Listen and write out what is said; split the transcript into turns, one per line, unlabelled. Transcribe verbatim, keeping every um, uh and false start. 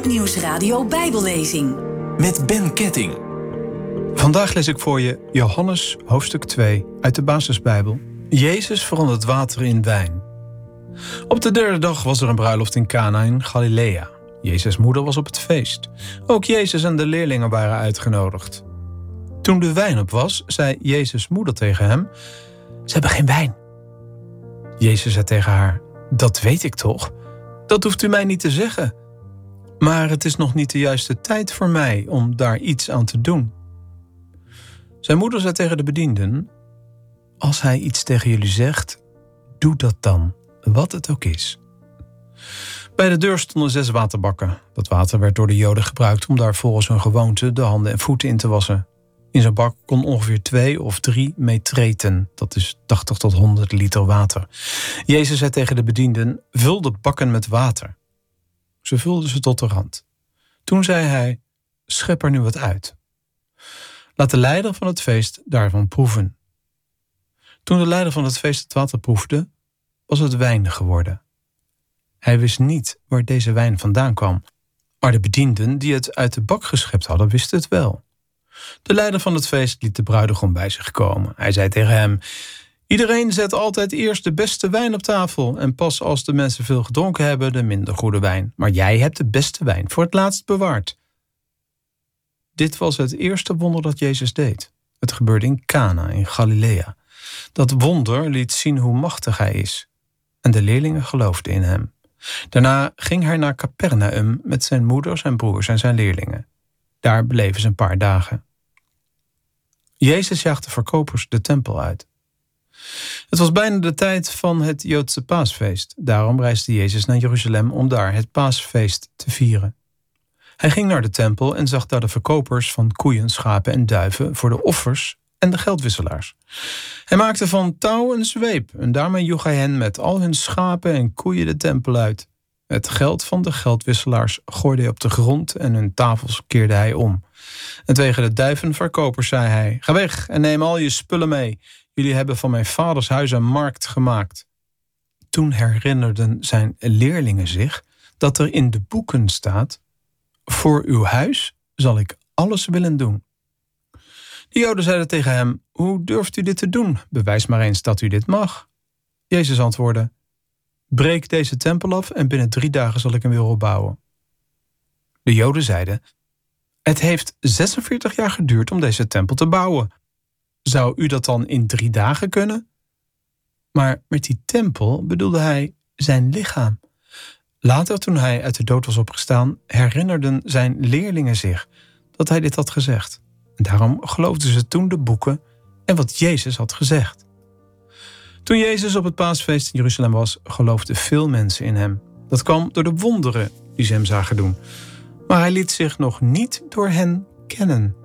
Goed Nieuws Radio Bijbellezing.
Met Ben Ketting.
Vandaag lees ik voor je Johannes hoofdstuk twee uit de basisbijbel. Jezus verandert water in wijn. Op de derde dag was er een bruiloft in Cana in Galilea. Jezus' moeder was op het feest. Ook Jezus en de leerlingen waren uitgenodigd. Toen de wijn op was, zei Jezus' moeder tegen hem: "Ze hebben geen wijn." Jezus zei tegen haar: "Dat weet ik toch? Dat hoeft u mij niet te zeggen. Maar het is nog niet de juiste tijd voor mij om daar iets aan te doen." Zijn moeder zei tegen de bedienden: "Als hij iets tegen jullie zegt, doe dat dan, wat het ook is." Bij de deur stonden zes waterbakken. Dat water werd door de Joden gebruikt om daar volgens hun gewoonte de handen en voeten in te wassen. In zo'n bak kon ongeveer twee of drie metreten, dat is tachtig tot honderd liter water. Jezus zei tegen de bedienden: "Vul de bakken met water." Ze vulden ze tot de rand. Toen zei hij: "Schep er nu wat uit. Laat de leider van het feest daarvan proeven." Toen de leider van het feest het water proefde, was het wijn geworden. Hij wist niet waar deze wijn vandaan kwam, maar de bedienden die het uit de bak geschept hadden, wisten het wel. De leider van het feest liet de bruidegom bij zich komen. Hij zei tegen hem: "Iedereen zet altijd eerst de beste wijn op tafel en pas als de mensen veel gedronken hebben, de minder goede wijn. Maar jij hebt de beste wijn voor het laatst bewaard." Dit was het eerste wonder dat Jezus deed. Het gebeurde in Cana in Galilea. Dat wonder liet zien hoe machtig hij is. En de leerlingen geloofden in hem. Daarna ging hij naar Capernaum met zijn moeder, zijn broers en zijn leerlingen. Daar bleven ze een paar dagen. Jezus jaagde verkopers de tempel uit. Het was bijna de tijd van het Joodse paasfeest. Daarom reisde Jezus naar Jeruzalem om daar het paasfeest te vieren. Hij ging naar de tempel en zag daar de verkopers van koeien, schapen en duiven voor de offers en de geldwisselaars. Hij maakte van touw een zweep en daarmee joeg hij hen met al hun schapen en koeien de tempel uit. Het geld van de geldwisselaars gooide hij op de grond en hun tafels keerde hij om. En tegen de duivenverkopers zei hij: "Ga weg en neem al je spullen mee. Jullie hebben van mijn vaders huis een markt gemaakt." Toen herinnerden zijn leerlingen zich dat er in de boeken staat: "Voor uw huis zal ik alles willen doen." De Joden zeiden tegen hem: "Hoe durft u dit te doen? Bewijs maar eens dat u dit mag." Jezus antwoordde: "Breek deze tempel af en binnen drie dagen zal ik hem weer opbouwen." De Joden zeiden: "Het heeft zesenveertig jaar geduurd om deze tempel te bouwen. Zou u dat dan in drie dagen kunnen?" Maar met die tempel bedoelde hij zijn lichaam. Later, toen hij uit de dood was opgestaan, herinnerden zijn leerlingen zich dat hij dit had gezegd. En daarom geloofden ze toen de boeken en wat Jezus had gezegd. Toen Jezus op het paasfeest in Jeruzalem was, geloofden veel mensen in hem. Dat kwam door de wonderen die ze hem zagen doen. Maar hij liet zich nog niet door hen kennen.